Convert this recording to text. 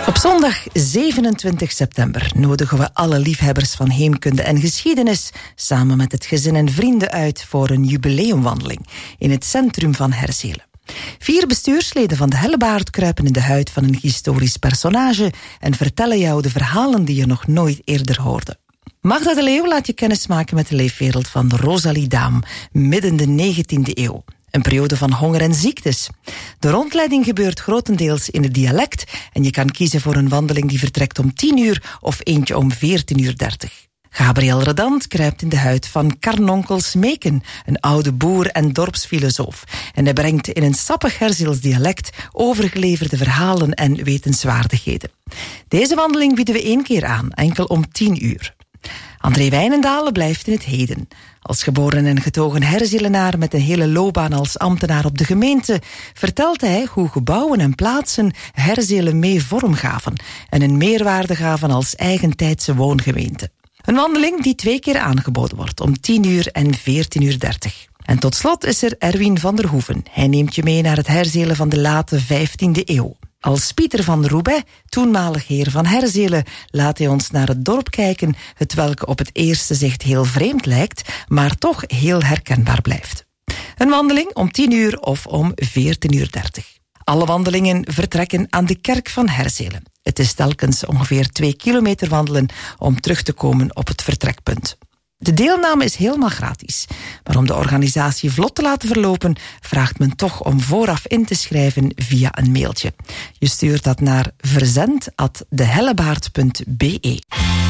Op zondag 27 september nodigen we alle liefhebbers van heemkunde en geschiedenis samen met het gezin en vrienden uit voor een jubileumwandeling in het centrum van Herzelen. 4 bestuursleden van de Hellebaard kruipen in de huid van een historisch personage en vertellen jou de verhalen die je nog nooit eerder hoorde. Magda de Leeuw laat je kennismaken met de leefwereld van Rosalie Daam, midden de 19e eeuw. Een periode van honger en ziektes. De rondleiding gebeurt grotendeels in het dialect en je kan kiezen voor een wandeling die vertrekt om 10 uur of eentje om 14:30. Gabriel Redant kruipt in de huid van Karnonkel Smeken, een oude boer en dorpsfilosoof. En hij brengt in een sappig Herzeels dialect overgeleverde verhalen en wetenswaardigheden. Deze wandeling bieden we 1 keer aan, enkel om 10 uur. André Wijnendalen blijft in het heden. Als geboren en getogen Herzelenaar met een hele loopbaan als ambtenaar op de gemeente vertelt hij hoe gebouwen en plaatsen Herzelen mee vorm gaven en een meerwaarde gaven als eigentijdse woongemeente. Een wandeling die 2 keer aangeboden wordt om 10 uur en 14:30. En tot slot is er Erwin van der Hoeven. Hij neemt je mee naar het Herzelen van de late 15e eeuw. Als Pieter van Roubaix, toenmalig heer van Herzelen, laat hij ons naar het dorp kijken, hetwelke op het eerste zicht heel vreemd lijkt, maar toch heel herkenbaar blijft. Een wandeling om 10 uur of om 14:30. Alle wandelingen vertrekken aan de kerk van Herzelen. Het is telkens ongeveer 2 kilometer wandelen om terug te komen op het vertrekpunt. De deelname is helemaal gratis, maar om de organisatie vlot te laten verlopen, vraagt men toch om vooraf in te schrijven via een mailtje. Je stuurt dat naar verzend@dehellebaard.be.